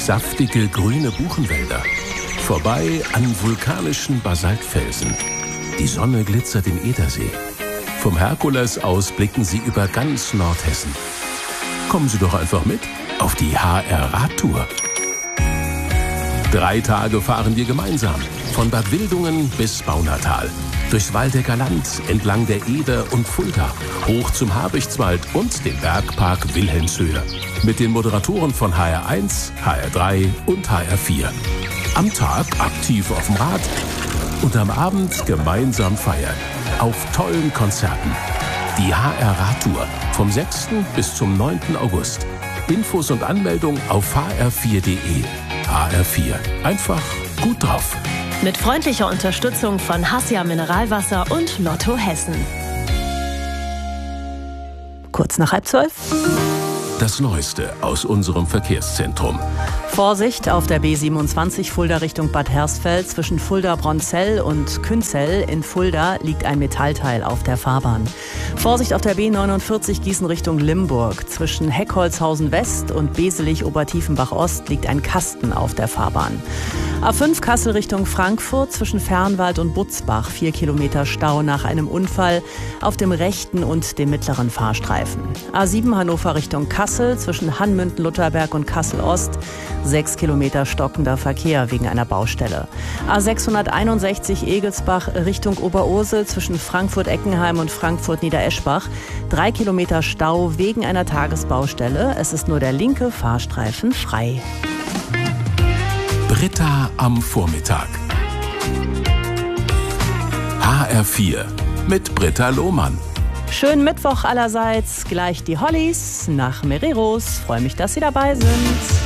saftige grüne Buchenwälder, vorbei an vulkanischen Basaltfelsen. Die Sonne glitzert im Edersee. Vom Herkules aus blicken Sie über ganz Nordhessen. Kommen Sie doch einfach mit auf die HR-Radtour. 3 Tage fahren wir gemeinsam, von Bad Wildungen bis Baunatal. Durchs Waldecker Land, entlang der Eder und Fulda, hoch zum Habichtswald und den Bergpark Wilhelmshöhe. Mit den Moderatoren von HR1, HR3 und HR4. Am Tag aktiv auf dem Rad und am Abend gemeinsam feiern. Auf tollen Konzerten. Die HR-Radtour vom 6. bis zum 9. August. Infos und Anmeldung auf hr4.de. HR4. Einfach gut drauf. Mit freundlicher Unterstützung von Hassia Mineralwasser und Lotto Hessen. Kurz nach 11:30. Das Neueste aus unserem Verkehrszentrum. Vorsicht auf der B27 Fulda Richtung Bad Hersfeld. Zwischen Fulda-Bronzell und Künzell in Fulda liegt ein Metallteil auf der Fahrbahn. Vorsicht auf der B49 Gießen Richtung Limburg. Zwischen Heckholzhausen West und Beselich-Obertiefenbach Ost liegt ein Kasten auf der Fahrbahn. A5 Kassel Richtung Frankfurt zwischen Fernwald und Butzbach. 4 Kilometer Stau nach einem Unfall auf dem rechten und dem mittleren Fahrstreifen. A7 Hannover Richtung Kassel zwischen Hanmünden-Lutherberg und Kassel Ost. 6 Kilometer stockender Verkehr wegen einer Baustelle. A661 Egelsbach Richtung Oberursel zwischen Frankfurt-Eckenheim und Frankfurt-Niedereschbach. 3 Kilometer Stau wegen einer Tagesbaustelle. Es ist nur der linke Fahrstreifen frei. Britta am Vormittag. HR4 mit Britta Lohmann. Schönen Mittwoch allerseits. Gleich die Hollies nach Mereros. Freue mich, dass Sie dabei sind.